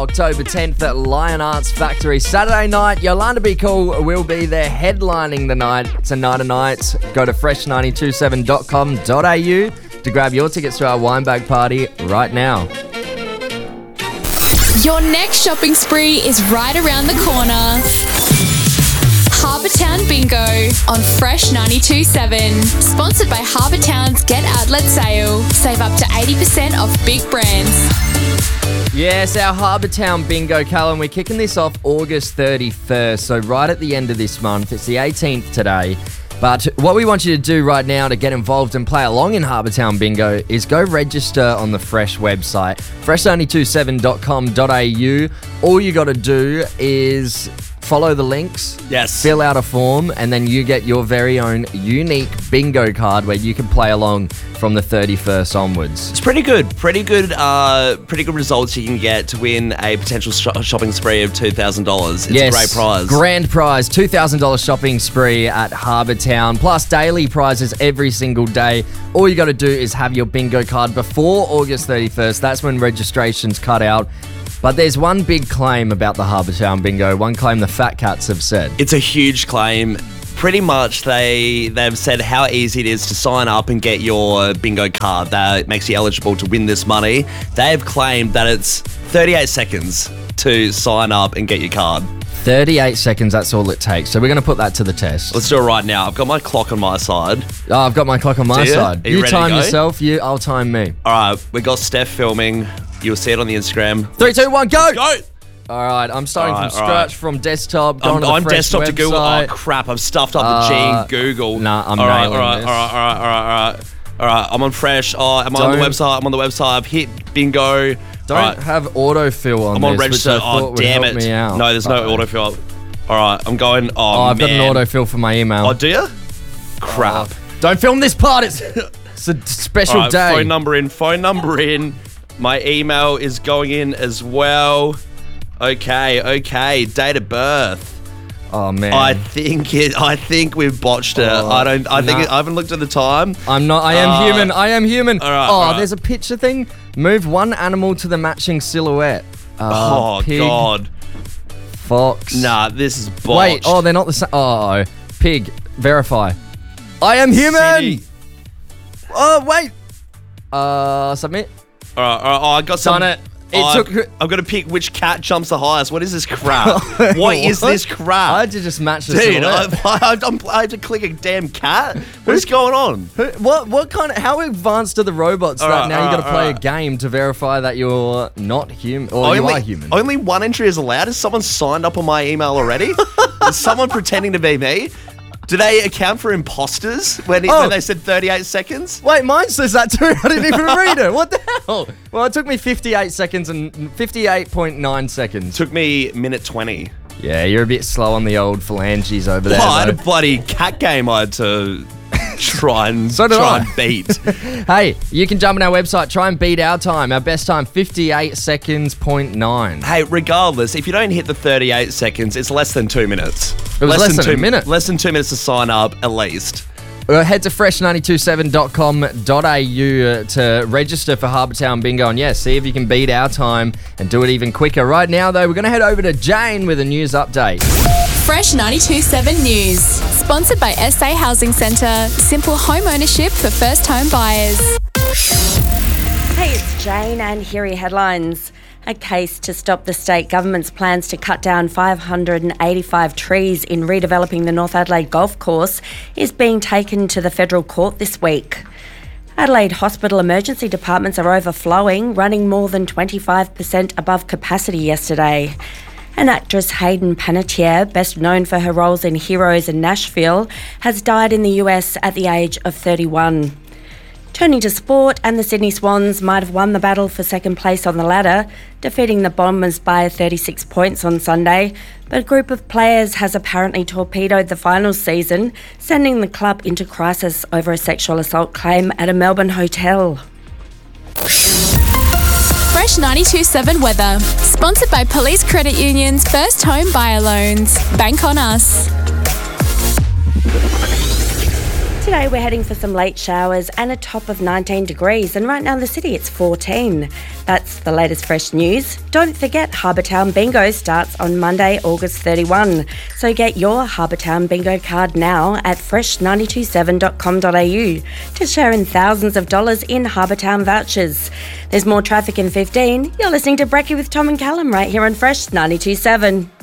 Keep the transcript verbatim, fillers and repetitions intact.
October tenth at Lion Arts Factory. Saturday night, Yolanda Be Cool will be there headlining the night. It's a night of nights. Go to fresh nine two seven dot com dot a u to grab your tickets to our wine bag party right now. Your next shopping spree is right around the corner. Harbour Town Bingo on Fresh ninety-two point seven. Sponsored by Harbour Town's Get Outlet Sale. Save up to eighty percent off big brands. Yes, our Harbour Town Bingo, Callum. We're kicking this off August thirty-first, so right at the end of this month. It's the eighteenth today. But what we want you to do right now to get involved and play along in Harbour Town Bingo is go register on the Fresh website, fresh nine two seven dot com dot a u. All you got to do is follow the links, yes, fill out a form, and then you get your very own unique bingo card where you can play along from the thirty-first onwards. It's pretty good. Pretty good uh, pretty good results you can get to win a potential sh- shopping spree of two thousand dollars. It's yes, a great prize. Grand prize, two thousand dollars shopping spree at Harbour Town, plus daily prizes every single day. All you got to do is have your bingo card before August thirty-first. That's when registration's cut out. But there's one big claim about the Harbour Town Bingo, one claim the Fat Cats have said. It's a huge claim. Pretty much they, they've said how easy it is to sign up and get your bingo card that makes you eligible to win this money. They have claimed that it's thirty-eight seconds to sign up and get your card. thirty-eight seconds, that's all it takes. So we're going to put that to the test. Let's do it right now. I've got my clock on my side. Oh, I've got my clock on my Do you? side. Are you You, ready to time go? yourself, you, I'll time me. All right, we got Steph filming. You'll see it on the Instagram. Three, two, one, go! Go! All right, I'm starting All right, from all scratch, right. from desktop, going I'm, to the I'm Fresh desktop to Google. Oh, website. crap. I've stuffed up Uh, the G in Google. nah, I'm all right, nailing all right, this. all right, all right, all right, all right. All right, I'm on Fresh. Oh, I'm on the Don't- website. I'm on the website. I've hit bingo. Don't All right, have autofill on I'm on this, register. which I thought Oh, would damn help it. me out. No, there's no Uh-oh. autofill. All right, I'm going. Oh, Oh, I've man. got an autofill for my email. Oh, do you? Crap. Don't film this part. It's, it's a special All right, day. phone number in. Phone number in. My email is going in as well. Okay, okay. Date of birth. Oh man. I think it. I think we've botched it. Oh, I don't. I think nah. it, I haven't looked at the time. I'm not. I am Uh, human. I am human. all right, oh, all right. there's a picture thing. Move one animal to the matching silhouette. Uh, oh pig, God. Fox. Nah, this is botched. Wait. Oh, they're not the same. Oh, pig. Verify. I am human. City. Oh wait. Uh, submit. All right, all right. Oh, I got some. Done it. It oh, took- I've, I've got to pick which cat jumps the highest. What is this crap? what is this crap? I had to just match the Dude, I, silhouette. I, I'm- I have to click a damn cat. What is going on? Who- What what kind of how advanced are the robots All that right, now you all got to right, play all a right. game to verify that you're not human or you only, are human? only one entry is allowed. Has someone signed up on my email already? Is someone pretending to be me? Do they account for imposters when, it, Oh. when they said thirty-eight seconds? Wait, mine says that too. I didn't even read it. What the hell? Well, it took me fifty-eight seconds and fifty-eight point nine seconds. Took me minute twenty. Yeah, you're a bit slow on the old phalanges over there. Oh, I had a though. bloody cat game I had to try and So did try I. and beat. Hey, you can jump on our website, try and beat our time. Our best time, fifty-eight seconds point nine. Hey, regardless, if you don't hit the thirty-eight seconds, it's less than two minutes. It was less than two a minute. Less than two minutes to sign up, at least. Uh, head to fresh nine two seven dot com dot a u uh, to register for Harbour Town Bingo. And yeah, see if you can beat our time and do it even quicker. Right now, though, we're going to head over to Jane with a news update. Fresh ninety-two point seven News. Sponsored by S A Housing Centre. Simple home ownership for first home buyers. Hey, it's Jane, and here are your headlines. A case to stop the state government's plans to cut down five hundred eighty-five trees in redeveloping the North Adelaide Golf Course is being taken to the federal court this week. Adelaide hospital emergency departments are overflowing, running more than twenty-five percent above capacity yesterday. And actress Hayden Panettiere, best known for her roles in Heroes and Nashville, has died in the U S at the age of thirty-one. Turning to sport, and the Sydney Swans might have won the battle for second place on the ladder, defeating the Bombers by thirty-six points on Sunday, but a group of players has apparently torpedoed the finals season, sending the club into crisis over a sexual assault claim at a Melbourne hotel. Fresh ninety-two point seven Weather. Sponsored by Police Credit Union's First Home Buyer Loans. Bank on us. Today we're heading for some late showers and a top of nineteen degrees, and right now in the city it's fourteen. That's the latest fresh news. Don't forget Harbour Town Bingo starts on Monday, August thirty-first. So get your Harbour Town Bingo card now at fresh nine two seven dot com dot a u to share in thousands of dollars in Harbour Town vouchers. There's more traffic in fifteen. You're listening to Brekkie with Tom and Callum right here on Fresh ninety-two point seven.